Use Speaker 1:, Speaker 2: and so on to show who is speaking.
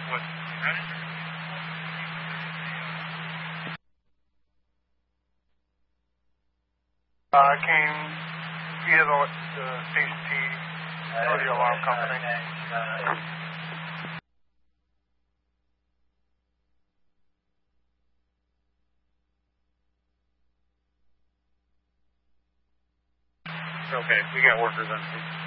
Speaker 1: What? How did you?
Speaker 2: I came via the Station T for the alarm company.
Speaker 1: Okay, we got workers on scene.